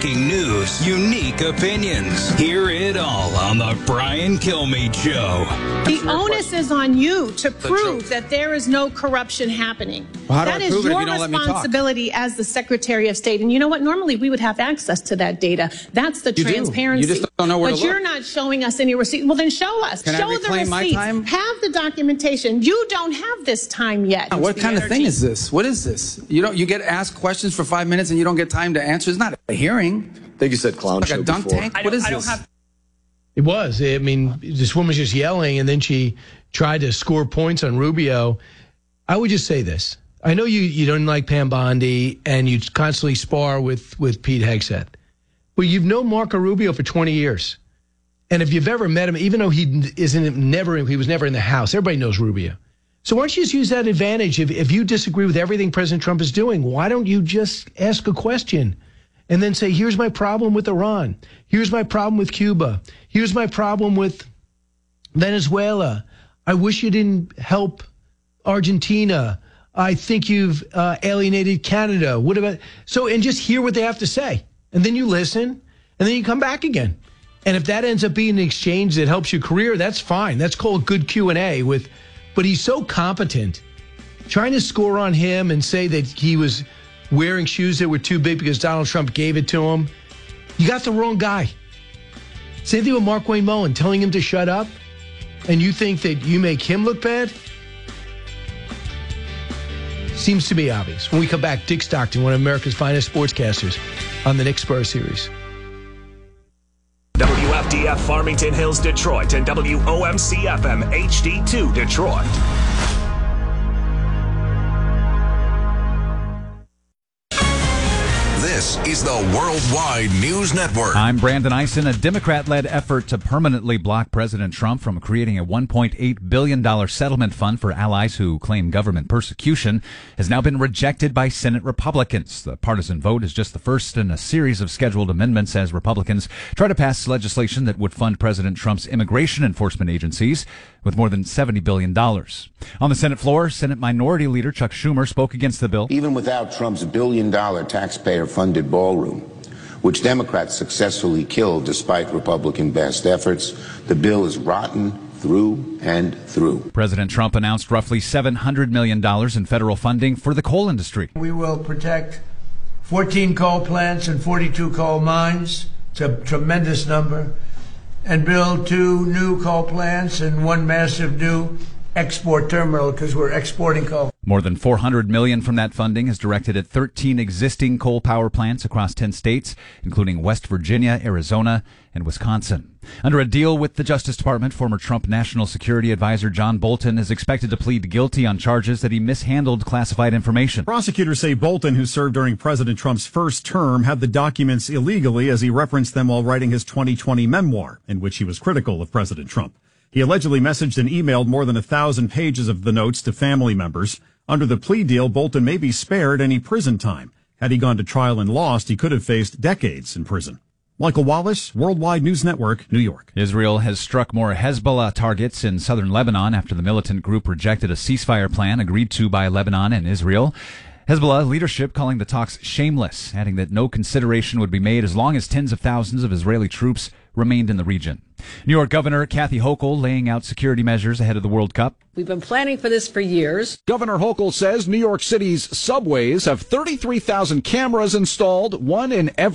breaking news, unique opinions. Hear it all on the Brian Kilmeade Show. The onus is on you to prove that there is no corruption happening. Well, that is your responsibility as the Secretary of State. And you know what? Normally we would have access to that data. That's the transparency. You just don't know where to look. But you're not showing us any receipts. Well, then show us. Can show I reclaim the receipts. my time? Have the documentation. You don't have this time yet. What kind of thing is this? What is this? You get asked questions for 5 minutes and you don't get time to answer. It's not a hearing. I think you said clown like show a dunk before. tank. What is this? It was. I mean, this woman was just yelling, and then she tried to score points on Rubio. I would just say this. I know you don't like Pam Bondi, and you constantly spar with Pete Hegseth. But you've known Marco Rubio for 20 years. And if you've ever met him, even though he was never in the house, everybody knows Rubio. So why don't you just use that advantage? If you disagree with everything President Trump is doing, why don't you just ask a question and then say, here's my problem with Iran. Here's my problem with Cuba. Here's my problem with Venezuela. I wish you didn't help Argentina. I think you've alienated Canada. What about and just hear what they have to say. And then you listen, and then you come back again. And if that ends up being an exchange that helps your career, that's fine. That's called good Q&A with. But he's so competent. Trying to score on him and say that he was wearing shoes that were too big because Donald Trump gave it to him, you got the wrong guy. Same thing with Mark Wayne Mullen, telling him to shut up, and you think that you make him look bad? Seems to be obvious. When we come back, Dick Stockton, one of America's finest sportscasters, on the Knicks Spurs series. WFDF Farmington Hills, Detroit, and WOMC FM HD2 Detroit. This is the Worldwide News Network. I'm Brandon Eisen. A Democrat-led effort to permanently block President Trump from creating a $1.8 billion settlement fund for allies who claim government persecution has now been rejected by Senate Republicans. The partisan vote is just the first in a series of scheduled amendments as Republicans try to pass legislation that would fund President Trump's immigration enforcement agencies with more than $70 billion. On the Senate floor, Senate Minority Leader Chuck Schumer spoke against the bill. Even without Trump's billion-dollar taxpayer-funded ballroom, which Democrats successfully killed despite Republican best efforts, the bill is rotten through and through. President Trump announced roughly $700 million in federal funding for the coal industry. We will protect 14 coal plants and 42 coal mines. It's a tremendous number. And build 2 new coal plants and 1 massive new export terminal because we're exporting coal. More than $400 million from that funding is directed at 13 existing coal power plants across 10 states, including West Virginia, Arizona, and Wisconsin. Under a deal with the Justice Department, former Trump National Security Advisor John Bolton is expected to plead guilty on charges that he mishandled classified information. Prosecutors say Bolton, who served during President Trump's first term, had the documents illegally as he referenced them while writing his 2020 memoir, in which he was critical of President Trump. He allegedly messaged and emailed more than 1,000 pages of the notes to family members. Under the plea deal, Bolton may be spared any prison time. Had he gone to trial and lost, he could have faced decades in prison. Michael Wallace, Worldwide News Network, New York. Israel has struck more Hezbollah targets in southern Lebanon after the militant group rejected a ceasefire plan agreed to by Lebanon and Israel. Hezbollah leadership calling the talks shameless, adding that no consideration would be made as long as tens of thousands of Israeli troops remained in the region. New York Governor Kathy Hochul laying out security measures ahead of the World Cup. We've been planning for this for years. Governor Hochul says New York City's subways have 33,000 cameras installed, one in every